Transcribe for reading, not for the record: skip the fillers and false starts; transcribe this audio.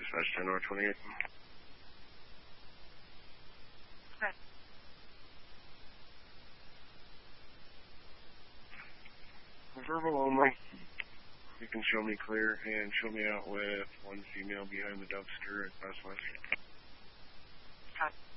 dispatch 10 or 28. Okay. Verbal only. You can show me clear and show me out with one female behind the dumpster at Southwest. Okay.